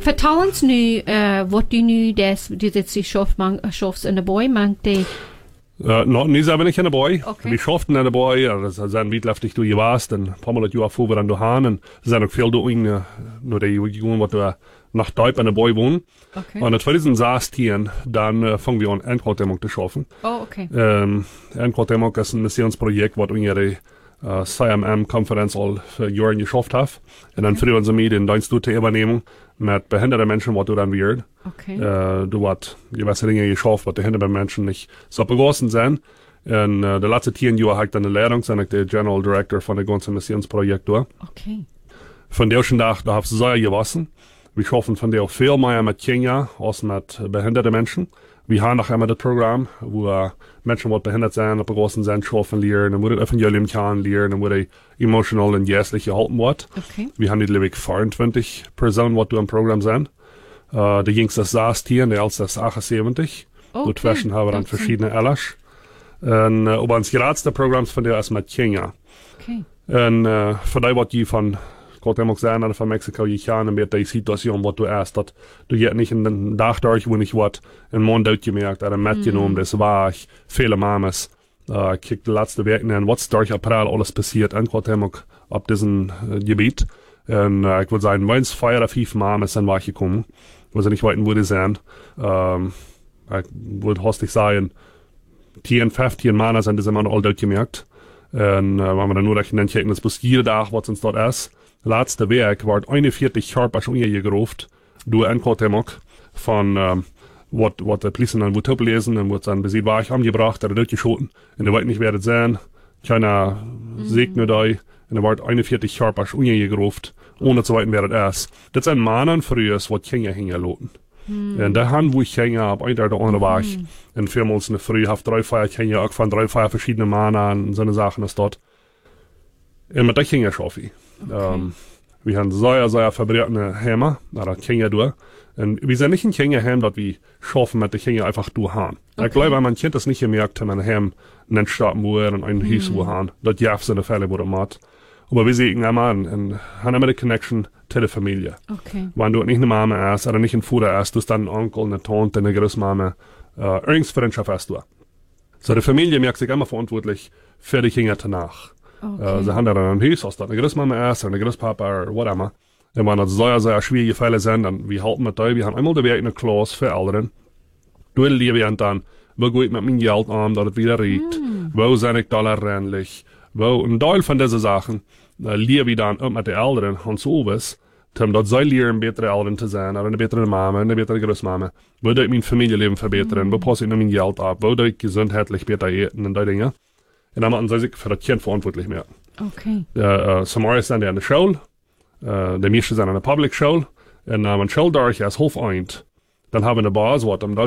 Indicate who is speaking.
Speaker 1: Vertel ons nu wat du nu dit sie schaffst in der Boy mangt die.
Speaker 2: Nog niet zijn we niet in de boy.
Speaker 1: Okay.
Speaker 2: We schoften in de boy. Dat zijn wietleftig door je was. En een paar maal dat je voor we dan doorgaan. En er zijn ook veel doen. Nur die jongen wat we nach Duip in de boy wohnen.
Speaker 1: Okay.
Speaker 2: Und in 2016 dann fangen wir an, Endquartdämmung zu schaffen.
Speaker 1: Oh, okay.
Speaker 2: Endquartdämmung ist ein Missionsprojekt, was unsere CMM-Konferenz all für Jahre geschafft hat. Und dann früher uns mit in Dienst zu übernehmen mit behinderten Menschen, was du dann wird.
Speaker 1: Okay.
Speaker 2: Du hast gewisse Dinge geschafft, was behinderte Menschen nicht so begossen sind. Und der letzte 10 Jahre habe ich dann eine Leitung, bin ich der General Director von dem ganzen Missionsprojekt durch.
Speaker 1: Okay.
Speaker 2: Von der schon da habe ich sehr gewachsen. Wir schaffen von der auch viel mehr mit Kinder als mit behinderten Menschen. Wir haben noch einmal das Programm, wo Menschen, die behindert sind, begossen sind, schaffen lernen, dann wurde Evangelium lernen, dann wurde emotional und geistlich gehalten wird.
Speaker 1: Okay.
Speaker 2: Wir haben die, glaube ich, 24 Personen, die du im Programm sind. Der jüngste ist 16, der älteste ist 78.
Speaker 1: Okay.
Speaker 2: Dazwischen haben wir dann verschiedene Älteste. Und aber uns geradste Programms von der ist mit Kinder.
Speaker 1: Okay.
Speaker 2: Und für die, was die von Gott mag sein, dass von Mexiko gekommen mit der Situation, was du erst, dass du jetzt nicht in den Tag durch, wo ich was in Mond ausgemerkt, oder mitgenommen, das war ich, viele Mames, kick die letzte Woche an, was durch April alles passiert, in Gott mag ab diesem Gebiet. Und ich würde sagen, wenn es 4 oder 5 Mames sind, war ich gekommen, wo sie nicht weiten, wo die sind. Ich würde hastig sagen, 10, 15 Männer sind das immer noch all durchgemerkt. Und wenn wir dann nur rechnen, checken, das bis jeder Tag, was uns dort ist. Letzte Werk war 41 Körper schon gerufen, durch Endquartdämmung von, was der Polizei dann wird lesen, und wird dann besiegt, war ich angebracht, er durchgeschoten, und der wollte nicht werden sehen, keiner segnet euch, und er war 41 Körper schon gerufen, ohne zu weiten, wer das ist. Das sind Männer früher, was Kinder hingelassen. Und der Hand, wo ich hänge, ab einer oder andere war ich, und viermals in der Früh, habe 3, 4 Kinder, auch von 3, 4 verschiedene Männer, und so eine Sachen ist dort. Und mit der Kinder schaffe ich. Okay. Wir haben sehr verbreitete Hämmer, da Kinder durch. Und wir sind nicht ein Kinderheim, dass wir schaffen, mit den Kindern einfach durchhauen. Okay. Ich glaube, wenn man Kind das nicht gemerkt hat, ein Heim nicht starten muss und ein Haus durchhauen, das gibt es in der Fälle, wo das macht. Aber wir sehen immer haben immer die Connection zu der Familie.
Speaker 1: Okay.
Speaker 2: Wenn du nicht eine Mama hast oder nicht ein Vater hast, du hast dann einen Onkel, eine Tante, eine Großmama, irgendeine Freundschaft hast du. So, die Familie merkt sich immer verantwortlich für die Kinder danach.
Speaker 1: Okay.
Speaker 2: Sie haben dann ein Haus, als das eine Großmama ist, oder eine Großpapa, oder whatever. Und wenn das sehr schwierige Fälle sind, dann wir halten mit euch, wir haben einmal die Werk in der Klasse für Eltern. Du leben dann, wo gehe ich mit meinem Geld an, dass es wieder riecht, wo sind ich dollarränlich, wo ein Teil von diesen Sachen lebe ich dann mit den Eltern und so was, dass sie lernen, bessere Eltern zu sein, oder eine bessere Mama, eine bessere Großmama, wo ich mein Familienleben verbessern, wo passe ich noch mein Geld ab, wo ich gesundheitlich besser essen und die Dinge. Und dann machen sie sich für das Kind verantwortlich mehr.
Speaker 1: Okay.
Speaker 2: Samaria sind in der Schule, die meisten sind in der Public Schule, und wenn Schule durch ist, Hof eint, dann haben wir eine Basis, was